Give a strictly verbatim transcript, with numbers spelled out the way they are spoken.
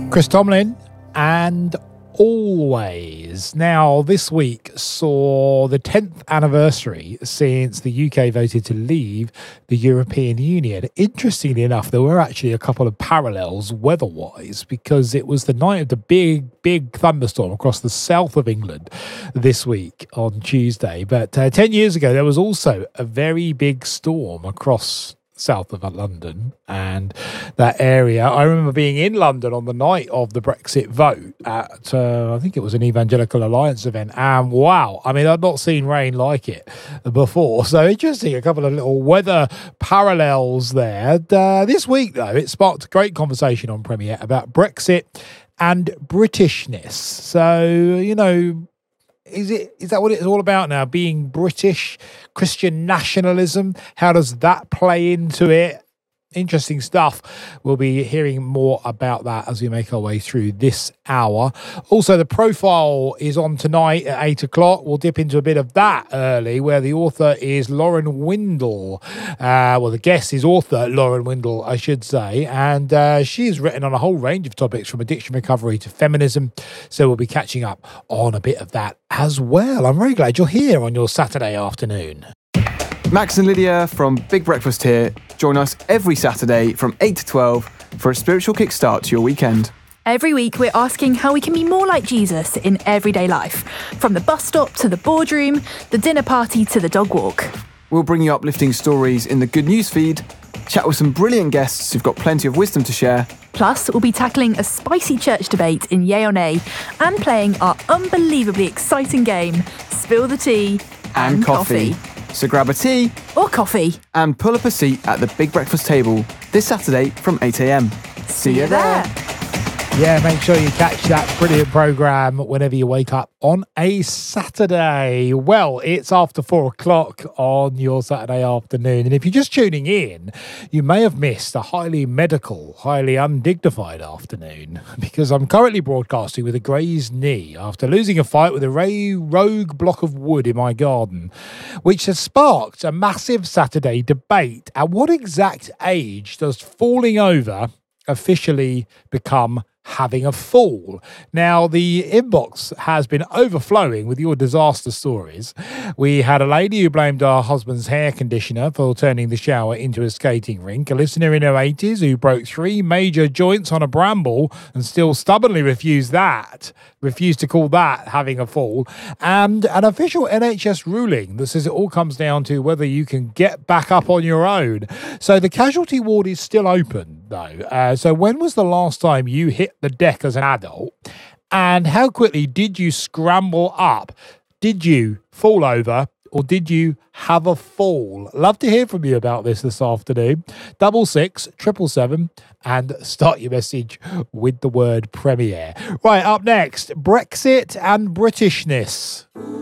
Chris Tomlin and Always. Now, this week saw the tenth anniversary since the U K voted to leave the European Union. Interestingly enough, there were actually a couple of parallels weather-wise, because it was the night of the big, big thunderstorm across the south of England this week on Tuesday. But uh, ten years ago, there was also a very big storm across south of London and that area. I remember being in London on the night of the Brexit vote at, uh, I think it was an Evangelical Alliance event, and wow, I mean, I'd not seen rain like it before. So interesting, a couple of little weather parallels there. And, uh, this week, though, it sparked a great conversation on Premier about Brexit and Britishness. So, you know, Is it? Is that what it's all about now? Being British, Christian nationalism? How does that play into it? Interesting stuff. We'll be hearing more about that as we make our way through this hour. Also, the profile is on tonight at eight o'clock. We'll dip into a bit of that early, where the author is Lauren Windle. Uh, well, the guest is author Lauren Windle, I should say. And uh, she has written on a whole range of topics from addiction recovery to feminism. So we'll be catching up on a bit of that as well. I'm very glad you're here on your Saturday afternoon. Max and Lydia from Big Breakfast here. Join us every Saturday from eight to twelve for a spiritual kickstart to your weekend. Every week we're asking how we can be more like Jesus in everyday life. From the bus stop to the boardroom, the dinner party to the dog walk. We'll bring you uplifting stories in the Good News feed, chat with some brilliant guests who've got plenty of wisdom to share. Plus, we'll be tackling a spicy church debate in Yay or Nay and playing our unbelievably exciting game, Spill the Tea and, and coffee. coffee. So grab a tea or coffee and pull up a seat at the Big Breakfast table this Saturday from eight a.m. See you there. Yeah, make sure you catch that brilliant programme whenever you wake up on a Saturday. Well, it's after four o'clock on your Saturday afternoon. And if you're just tuning in, you may have missed a highly medical, highly undignified afternoon, because I'm currently broadcasting with a grazed knee after losing a fight with a ray rogue block of wood in my garden, which has sparked a massive Saturday debate. At what exact age does falling over officially become having a fall? Now, the inbox has been overflowing with your disaster stories. We had a lady who blamed her husband's hair conditioner for turning the shower into a skating rink, a listener in her eighties who broke three major joints on a bramble and still stubbornly refused that, refused to call that having a fall, and an official N H S ruling that says it all comes down to whether you can get back up on your own. So the casualty ward is still open, though. Uh, so when was the last time you hit the deck as an adult, and how quickly did you scramble up? Did you fall over, or did you have a fall? Love to hear from you about this this afternoon. Double six triple seven, and start your message with the word Premier. Right, up next, Brexit and Britishness.